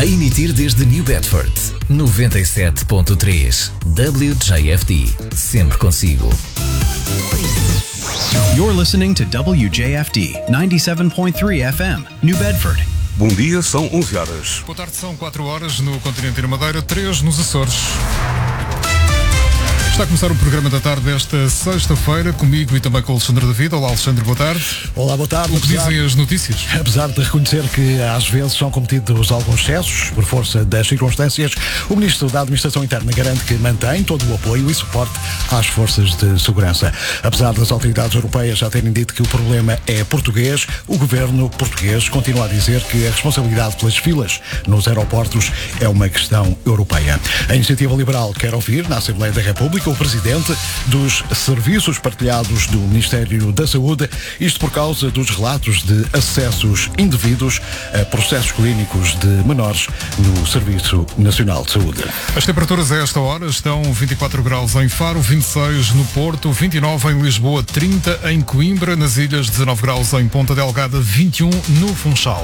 A emitir desde New Bedford, 97.3 WJFD. Sempre consigo. You're listening to WJFD 97.3 FM, New Bedford. Bom dia, são 11 horas. Boa tarde, são 4 horas no continente e na Madeira, 3 nos Açores. Está a começar o programa da tarde desta sexta-feira, comigo e também com o Alexandre David. Olá, Alexandre, boa tarde. Olá, boa tarde. O que dizem as notícias? Apesar de reconhecer que às vezes são cometidos alguns excessos por força das circunstâncias, o Ministro da Administração Interna garante que mantém todo o apoio e suporte às forças de segurança. Apesar das autoridades europeias já terem dito que o problema é português, o governo português continua a dizer que a responsabilidade pelas filas nos aeroportos é uma questão europeia. A Iniciativa Liberal quer ouvir na Assembleia da República o Presidente dos Serviços Partilhados do Ministério da Saúde, isto por causa dos relatos de acessos indevidos a processos clínicos de menores no Serviço Nacional de Saúde. As temperaturas a esta hora estão 24 graus em Faro, 26 no Porto, 29 em Lisboa, 30 em Coimbra, nas Ilhas 19 graus em Ponta Delgada, 21 no Funchal.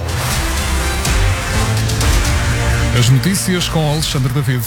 As notícias com Alexandre David.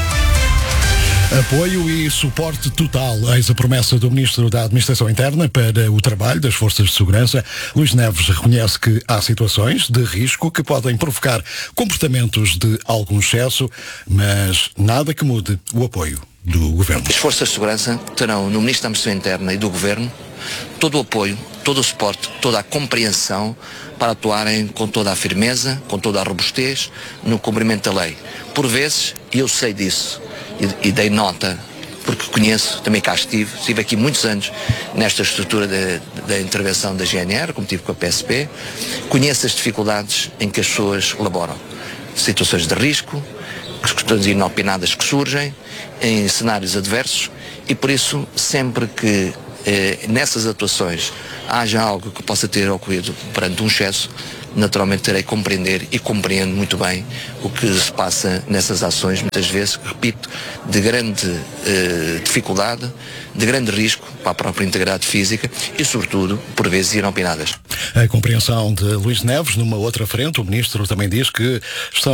Apoio e suporte total, eis a promessa do Ministro da Administração Interna para o trabalho das forças de segurança. Luís Neves reconhece que há situações de risco que podem provocar comportamentos de algum excesso, mas nada que mude o apoio do Governo. As forças de segurança terão no Ministro da Administração Interna e do Governo todo o apoio, todo o suporte, toda a compreensão para atuarem com toda a firmeza, com toda a robustez no cumprimento da lei. Por vezes, e eu sei disso, e dei nota, porque conheço, também cá estive aqui muitos anos nesta estrutura da intervenção da GNR, como tive com a PSP, conheço as dificuldades em que as pessoas laboram. Situações de risco, questões inopinadas que surgem, em cenários adversos, e por isso, sempre que nessas atuações haja algo que possa ter ocorrido perante um excesso, naturalmente terei que compreender e compreendo muito bem o que se passa nessas ações, muitas vezes, repito, de grande dificuldade, de grande risco para a própria integridade física e, sobretudo, por vezes inopinadas. A compreensão de Luís Neves. Numa outra frente, o Ministro também diz que está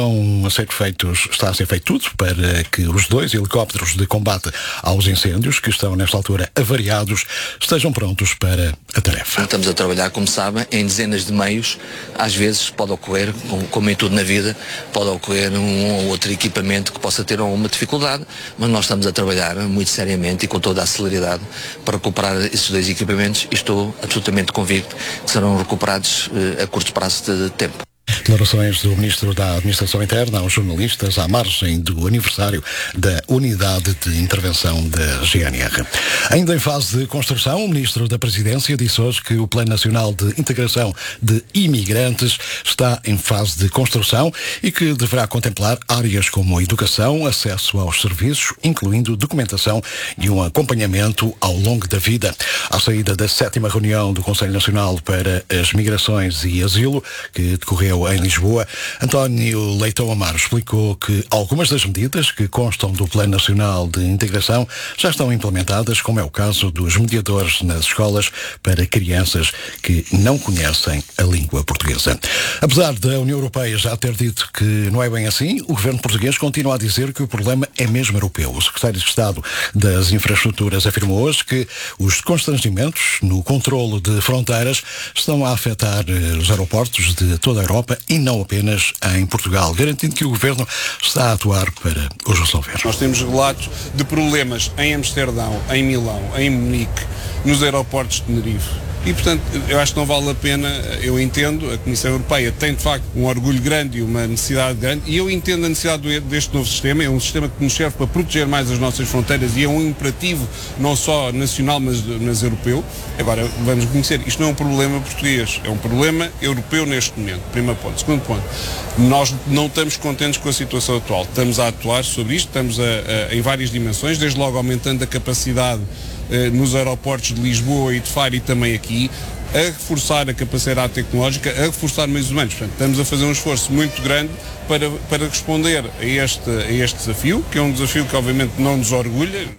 a ser feito tudo para que os 2 helicópteros de combate aos incêndios, que estão nesta altura avariados, estejam prontos para a tarefa. Estamos a trabalhar, como sabem, em dezenas de meios. Às vezes pode ocorrer, como em tudo na vida, pode ocorrer um ou outro equipamento que possa ter alguma dificuldade, mas nós estamos a trabalhar muito seriamente e com toda a celeridade para recuperar esses 2 equipamentos e estou absolutamente convicto que serão recuperados a curto prazo de tempo. Declarações do Ministro da Administração Interna aos jornalistas à margem do aniversário da Unidade de Intervenção da GNR. Ainda em fase de construção, o Ministro da Presidência disse hoje que o Plano Nacional de Integração de Imigrantes está em fase de construção e que deverá contemplar áreas como a educação, acesso aos serviços, incluindo documentação e um acompanhamento ao longo da vida. À saída da 7ª reunião do Conselho Nacional para as Migrações e Asilo, que decorreu em Lisboa, António Leitão Amaro explicou que algumas das medidas que constam do Plano Nacional de Integração já estão implementadas, como é o caso dos mediadores nas escolas para crianças que não conhecem a língua portuguesa. Apesar da União Europeia já ter dito que não é bem assim, o governo português continua a dizer que o problema é mesmo europeu. O secretário de Estado das Infraestruturas afirmou hoje que os constrangimentos no controlo de fronteiras estão a afetar os aeroportos de toda a Europa e não apenas em Portugal, garantindo que o Governo está a atuar para os resolver. Nós temos relatos de problemas em Amsterdão, em Milão, em Munique, nos aeroportos de Tenerife. E, portanto, eu acho que não vale a pena, eu entendo, a Comissão Europeia tem, de facto, um orgulho grande e uma necessidade grande, e eu entendo a necessidade deste novo sistema, é um sistema que nos serve para proteger mais as nossas fronteiras e é um imperativo não só nacional, mas europeu. Agora, vamos reconhecer, isto não é um problema português, é um problema europeu neste momento, primeiro ponto. Segundo ponto, nós não estamos contentes com a situação atual, estamos a atuar sobre isto, estamos em várias dimensões, desde logo aumentando a capacidade nos aeroportos de Lisboa e de Faro e também aqui, a reforçar a capacidade tecnológica, a reforçar meios humanos. Portanto, estamos a fazer um esforço muito grande para responder a este desafio, que é um desafio que obviamente não nos orgulha.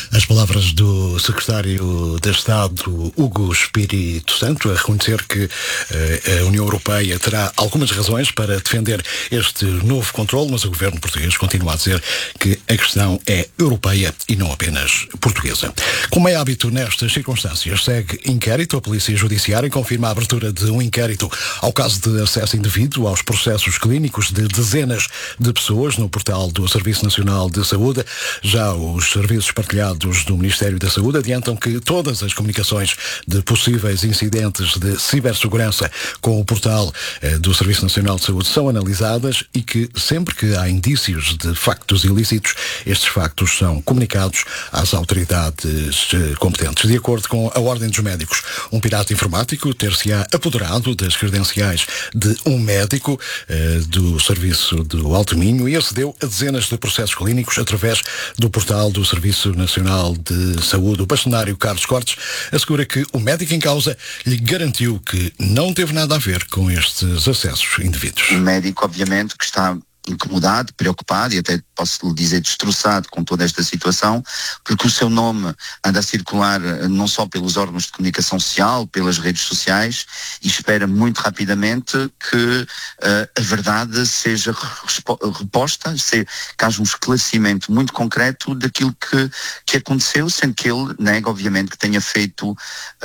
As palavras do secretário de Estado, Hugo Espírito Santo, a reconhecer que a União Europeia terá algumas razões para defender este novo controle, mas o governo português continua a dizer que a questão é europeia e não apenas portuguesa. Como é hábito nestas circunstâncias, segue inquérito. A Polícia Judiciária confirma a abertura de um inquérito ao caso de acesso indevido aos processos clínicos de dezenas de pessoas no portal do Serviço Nacional de Saúde. Já os serviços partilhados do Ministério da Saúde adiantam que todas as comunicações de possíveis incidentes de cibersegurança com o portal do Serviço Nacional de Saúde são analisadas e que sempre que há indícios de factos ilícitos, estes factos são comunicados às autoridades competentes. De acordo com a Ordem dos Médicos, um pirata informático ter-se-á apoderado das credenciais de um médico do Serviço do Alto Minho e acedeu a dezenas de processos clínicos através do portal do Serviço Nacional de Saúde. O bastonário Carlos Cortes assegura que o médico em causa lhe garantiu que não teve nada a ver com estes acessos indevidos. O médico, obviamente, que está incomodado, preocupado e até posso lhe dizer destroçado com toda esta situação, porque o seu nome anda a circular não só pelos órgãos de comunicação social, pelas redes sociais, e espera muito rapidamente que a verdade seja reposta, que haja um esclarecimento muito concreto daquilo que aconteceu, sendo que ele nega, obviamente, que tenha feito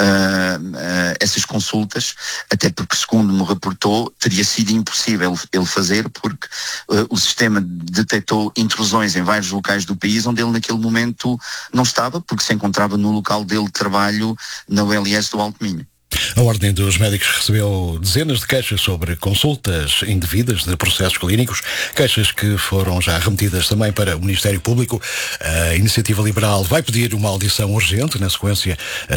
essas consultas, até porque, segundo me reportou, teria sido impossível ele fazer, porque o sistema detectou intrusões em vários locais do país onde ele naquele momento não estava, porque se encontrava no local dele de trabalho na ULS do Alto Minho. A Ordem dos Médicos recebeu dezenas de queixas sobre consultas indevidas de processos clínicos, queixas que foram já remetidas também para o Ministério Público. A Iniciativa Liberal vai pedir uma audição urgente na sequência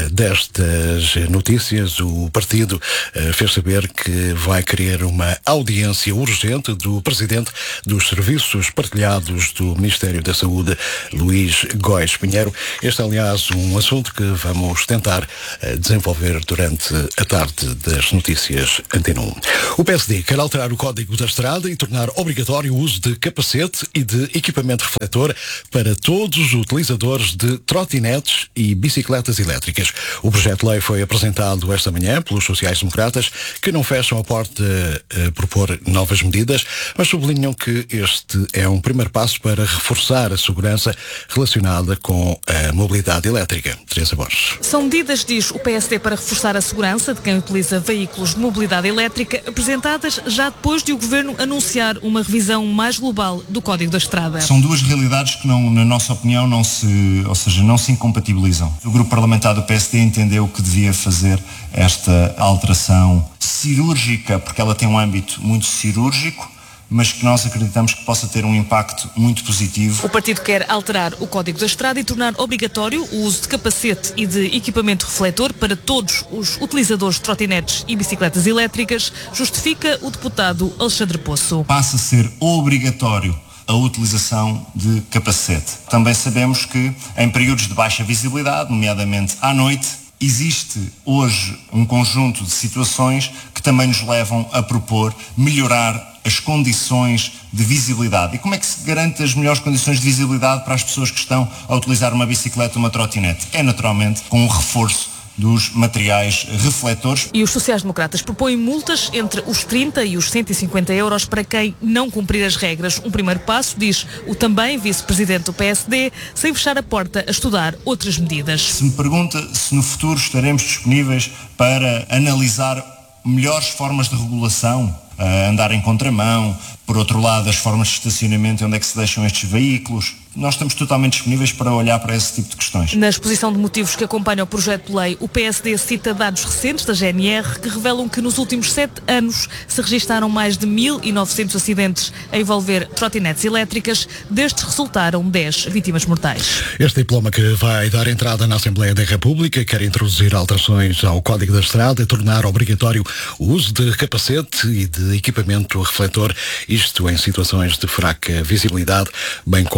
destas notícias. O partido fez saber que vai querer uma audiência urgente do Presidente dos Serviços Partilhados do Ministério da Saúde, Luís Góes Pinheiro. Este é, aliás, um assunto que vamos tentar desenvolver durante a tarde das notícias Antena 1. O PSD quer alterar o Código da Estrada e tornar obrigatório o uso de capacete e de equipamento refletor para todos os utilizadores de trotinetes e bicicletas elétricas. O projeto de lei foi apresentado esta manhã pelos sociais-democratas, que não fecham a porta a propor novas medidas, mas sublinham que este é um primeiro passo para reforçar a segurança relacionada com a mobilidade elétrica. Teresa Borges. São medidas, diz o PSD, para reforçar a segurança de quem utiliza veículos de mobilidade elétrica, apresentadas já depois de o Governo anunciar uma revisão mais global do Código da Estrada. São duas realidades que, não, na nossa opinião, não se incompatibilizam. O grupo parlamentar do PSD entendeu que devia fazer esta alteração cirúrgica, porque ela tem um âmbito muito cirúrgico, mas que nós acreditamos que possa ter um impacto muito positivo. O partido quer alterar o Código da Estrada e tornar obrigatório o uso de capacete e de equipamento refletor para todos os utilizadores de trotinetes e bicicletas elétricas, justifica o deputado Alexandre Poço. Passa a ser obrigatório a utilização de capacete. Também sabemos que em períodos de baixa visibilidade, nomeadamente à noite, existe hoje um conjunto de situações que também nos levam a propor melhorar as condições de visibilidade. E como é que se garante as melhores condições de visibilidade para as pessoas que estão a utilizar uma bicicleta ou uma trotinete? É naturalmente com o reforço dos materiais refletores. E os sociais-democratas propõem multas entre os 30 e os 150 euros para quem não cumprir as regras. Um primeiro passo, diz o também vice-presidente do PSD, sem fechar a porta a estudar outras medidas. Se me pergunta se no futuro estaremos disponíveis para analisar melhores formas de regulação, andar em contramão, por outro lado as formas de estacionamento, onde é que se deixam estes veículos, nós estamos totalmente disponíveis para olhar para esse tipo de questões. Na exposição de motivos que acompanha o projeto de lei, o PSD cita dados recentes da GNR que revelam que nos últimos 7 anos se registaram mais de 1.900 acidentes a envolver trotinetes elétricas. Destes resultaram 10 vítimas mortais. Este diploma, que vai dar entrada na Assembleia da República, quer introduzir alterações ao Código da Estrada e tornar obrigatório o uso de capacete e de equipamento refletor, isto em situações de fraca visibilidade, bem como propor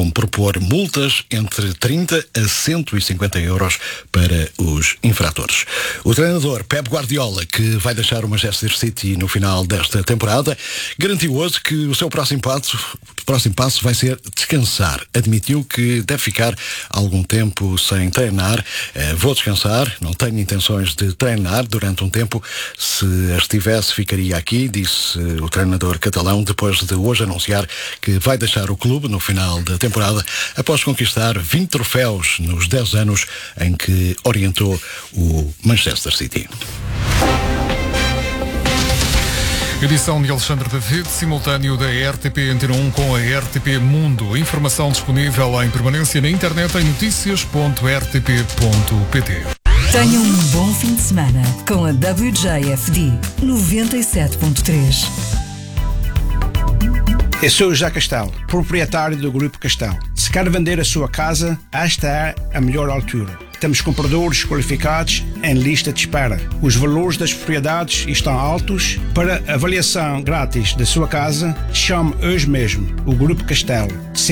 impor multas entre 30 a 150 euros para os infratores. O treinador Pep Guardiola, que vai deixar o Manchester City no final desta temporada, garantiu hoje que o seu próximo passo vai ser descansar. Admitiu que deve ficar algum tempo sem treinar. Vou descansar, não tenho intenções de treinar durante um tempo. Se as tivesse, ficaria aqui, disse o treinador catalão, depois de hoje anunciar que vai deixar o clube no final da temporada, após conquistar 20 troféus nos 10 anos em que orientou o Manchester City. Edição de Alexandre David, simultâneo da RTP Antena 1 com a RTP Mundo. Informação disponível em permanência na internet em noticias.rtp.pt. Tenha um bom fim de semana com a WJFD 97.3. Eu sou José Castelo, proprietário do Grupo Castelo. Se quer vender a sua casa, esta é a melhor altura. Temos compradores qualificados em lista de espera. Os valores das propriedades estão altos. Para avaliação grátis da sua casa, chame hoje mesmo o Grupo Castelo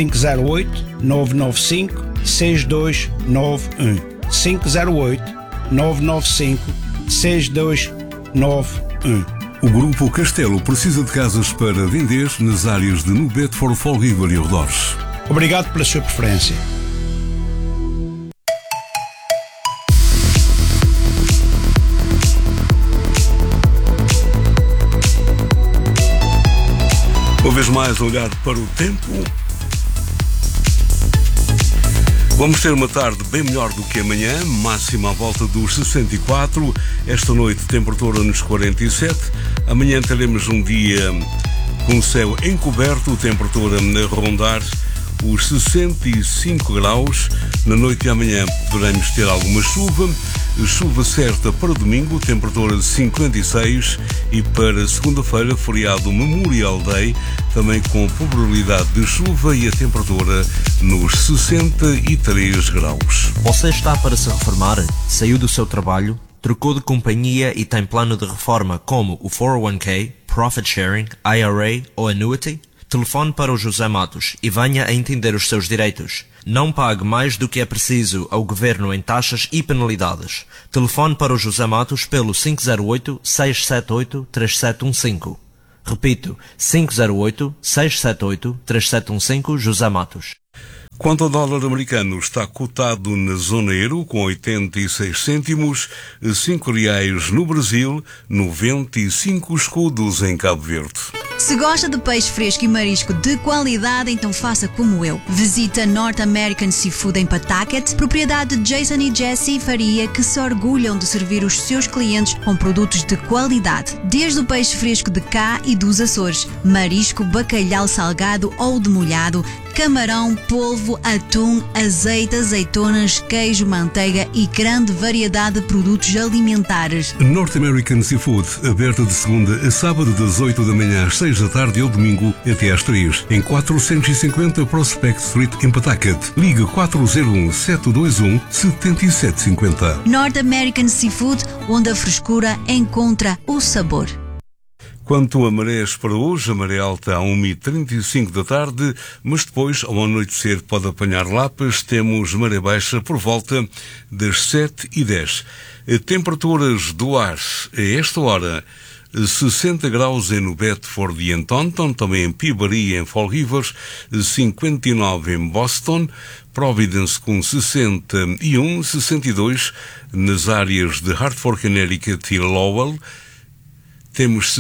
508-995-6291 508-995-6291. O Grupo Castelo precisa de casas para vender nas áreas de New Bedford, Fall River e arredores. Obrigado pela sua preferência. Uma vez mais a olhar para o tempo. Vamos ter uma tarde bem melhor do que amanhã, máxima à volta dos 64, esta noite temperatura nos 47, amanhã teremos um dia com o céu encoberto, temperatura a rondar os 65 graus, na noite de amanhã poderemos ter alguma chuva certa para domingo, temperatura de 56 e para segunda-feira, feriado Memorial Day, também com probabilidade de chuva e a temperatura nos 63 graus. Você está para se reformar? Saiu do seu trabalho? Trocou de companhia e tem plano de reforma como o 401k, Profit Sharing, IRA ou Annuity? Telefone para o José Matos e venha a entender os seus direitos. Não pague mais do que é preciso ao Governo em taxas e penalidades. Telefone para o José Matos pelo 508-678-3715. Repito, 508-678-3715, José Matos. Quanto ao dólar americano, está cotado na zona euro com 86 cêntimos, 5 reais no Brasil, 95 escudos em Cabo Verde. Se gosta de peixe fresco e marisco de qualidade, então faça como eu. Visita North American Seafood em Pawtucket, propriedade de Jason e Jessie Faria, que se orgulham de servir os seus clientes com produtos de qualidade. Desde o peixe fresco de cá e dos Açores, marisco, bacalhau salgado ou demolhado, camarão, polvo, atum, azeite, azeitonas, queijo, manteiga e grande variedade de produtos alimentares. North American Seafood, aberta de segunda a sábado das 8 da manhã às 6 da tarde ou domingo até às 3, em 450 Prospect Street em Pawtucket. Liga 401-721-7750. North American Seafood, onde a frescura encontra o sabor. Quanto a marés para hoje, a maré alta a 1h35 da tarde, mas depois, ao anoitecer, pode apanhar lapas. Temos maré baixa por volta das 7h10. Temperaturas do ar a esta hora, 60 graus em New Bedford e em Taunton, também em Peabody e em Fall River, 59 em Boston, Providence com 61, 62 nas áreas de Hartford, Connecticut e Lowell. Temos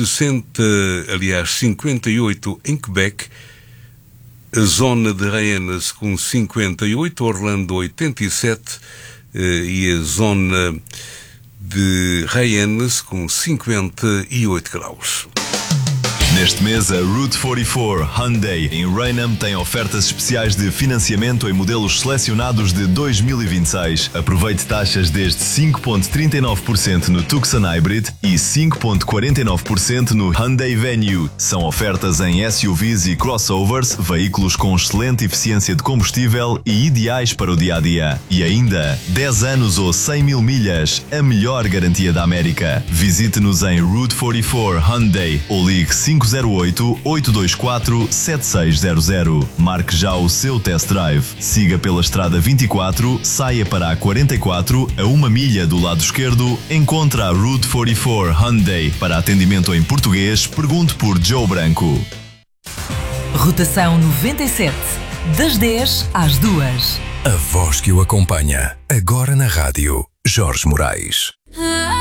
58 em Quebec, a zona de Hyannis com 58, Orlando 87 e a zona de Hyannis com 58 graus. Neste mês, a Route 44 Hyundai em Raynham tem ofertas especiais de financiamento em modelos selecionados de 2026. Aproveite taxas desde 5,39% no Tucson Hybrid e 5,49% no Hyundai Venue. São ofertas em SUVs e crossovers, veículos com excelente eficiência de combustível e ideais para o dia-a-dia. E ainda, 10 anos ou 100 mil milhas, a melhor garantia da América. Visite-nos em Route 44 Hyundai ou ligue 5 508-824-7600. Marque já o seu test drive. Siga pela Estrada 24, saia para a 44, a 1 milha do lado esquerdo, encontra a Route 44 Hyundai. Para atendimento em português, pergunte por Joe Branco. Rotação 97, das 10 às 2. A voz que o acompanha, agora na rádio, Jorge Moraes.